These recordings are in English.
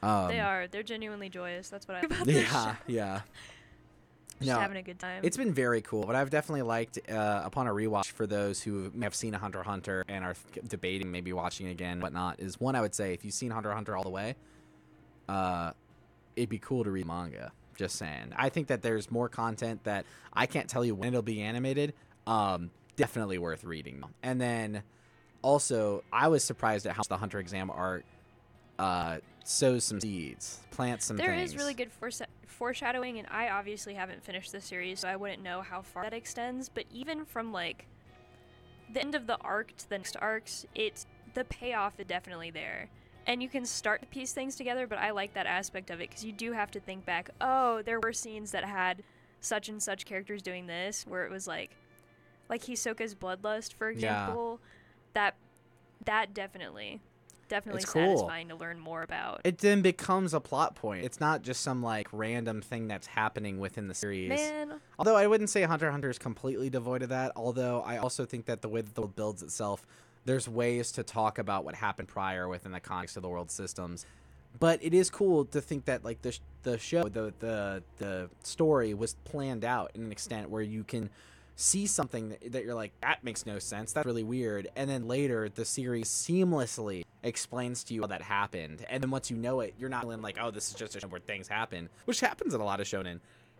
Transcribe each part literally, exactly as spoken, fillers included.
They Um, are. They're genuinely joyous. That's what I like about this yeah, show. yeah. Just No, having a good time. it's been very cool, but I've definitely liked, uh, upon a rewatch for those who may have seen a Hunter x Hunter and are th- debating maybe watching again, whatnot, is one I would say if you've seen Hunter x Hunter all the way, uh, it'd be cool to read manga. Just saying. I think that there's more content that I can't tell you when it'll be animated. Um, definitely worth reading. And then also, I was surprised at how much the Hunter exam art uh, sows some seeds, plants some There things. is really good forese- foreshadowing, and I obviously haven't finished the series, so I wouldn't know how far that extends. But even from like the end of the arc to the next arcs, it the payoff is definitely there, and you can start to piece things together. But I like that aspect of it because you do have to think back. Oh, there were scenes that had such and such characters doing this, where it was like, like Hisoka's bloodlust, for example. That that definitely. Definitely It's cool. satisfying to learn more about. It then becomes a plot point. It's not just some like random thing that's happening within the series. Man, Although I wouldn't say Hunter x Hunter is completely devoid of that. Although I also think that the way that the world builds itself, there's ways to talk about what happened prior within the context of the world systems. But it is cool to think that like the sh- the show, the the the story was planned out in an extent where you can see something that, that you're like, that makes no sense, that's really weird, and then later the series seamlessly explains to you how that happened, and then once you know it, you're not feeling like, oh, this is just a show where things happen, which happens in a lot of shonen.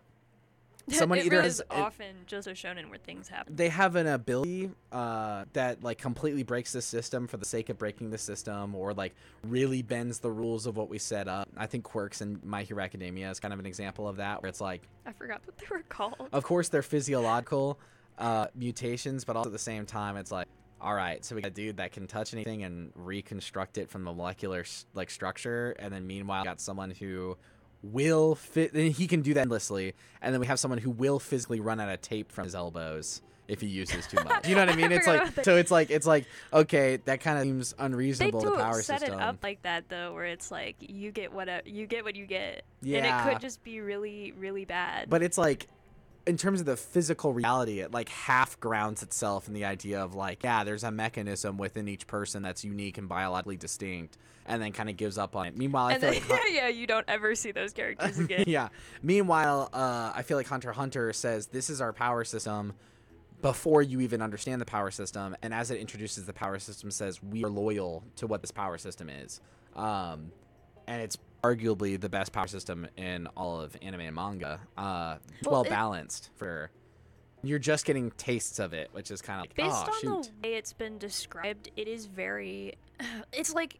Someone it either really has is often just a shonen where things happen. they have an ability uh, that like completely breaks the system for the sake of breaking the system, or like really bends the rules of what we set up. I think Quirks in My Hero Academia is kind of an example of that, where it's like, I forgot what they were called. of course they're physiological uh, mutations, but also at the same time it's like, all right, so we got a dude that can touch anything and reconstruct it from the molecular like structure, and then meanwhile we got someone who will fit, and he can do that endlessly, and then we have someone who will physically run out of tape from his elbows if he uses too much. You know what I mean? It's forgot like, about that. so it's like it's like okay, that kind of seems They unreasonable. do The power set system. it up like that though, where it's like you get what a, you get what you get, and Yeah. it could just be really, really bad. But it's like, in terms of the physical reality, it like half grounds itself in the idea of like, yeah, there's a mechanism within each person that's unique and biologically distinct, and then kind of gives up on it. Meanwhile, I and feel then, like yeah, you don't ever see those characters again. yeah. Meanwhile, uh, I feel like Hunter x Hunter says this is our power system before you even understand the power system, and as it introduces the power system, says we are loyal to what this power system is, um, and it's arguably the best power system in all of anime and manga. Uh, Well, well it- balanced for. You're just getting tastes of it, which is kind of like, Based oh on shoot. the way it's been described, it is very. It's like.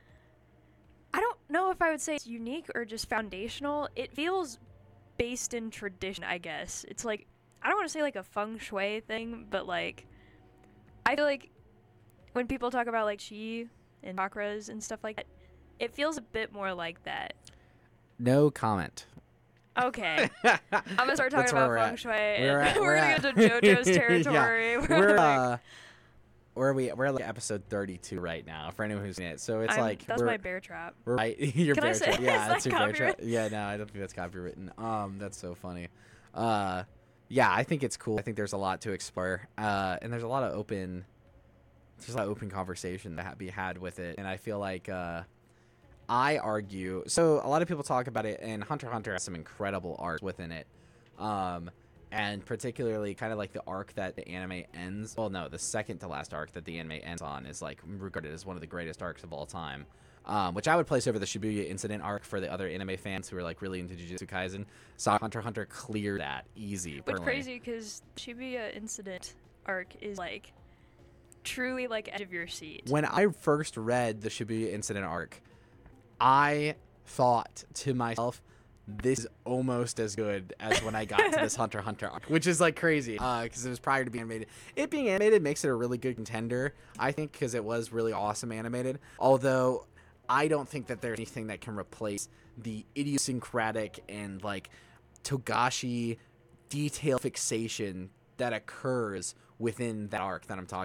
I don't know if I would say it's unique or just foundational. It feels based in tradition, I guess. It's like, I don't want to say like a feng shui thing, but like, I feel like when people talk about like chi and chakras and stuff like that, it feels a bit more like that. No comment. Okay. I'm gonna start talking That's where about we're feng at. shui, We're and at- we're, we're gonna at- get to JoJo's Yeah. territory. We're like, uh, where are we? We're at like episode thirty-two right now. For anyone who's seen it, so it's I'm- like that's we're, my bear trap. we're right. Your Can I bear say- trap. Yeah, is that's that your bear trap. copyright? Yeah, no, I don't think that's copywritten. Um, that's so funny. Uh, yeah, I think it's cool. I think there's a lot to explore. Uh, and there's a lot of open, there's a lot of open conversation that be had with it. And I feel like uh, I argue. So a lot of people talk about it, and Hunter x Hunter has some incredible art within it. Um, and particularly kind of like the arc that the anime ends. Well, no, the second to last arc that the anime ends on is like regarded as one of the greatest arcs of all time. Um, which I would place over the Shibuya incident arc for the other anime fans who are like really into Jujutsu Kaisen. So Hunter x Hunter cleared that easy. Which brilliantly. crazy because Shibuya incident arc is like truly like edge of your seat. When I first read the Shibuya incident arc, I thought to myself, this is almost as good as when I got to this Hunter x Hunter arc, which is like crazy because it was prior to being animated. It being animated makes it a really good contender, I think, because it was really awesome animated. Although I don't think that there's anything that can replace the idiosyncratic and like Togashi detail fixation that occurs within that arc that I'm talking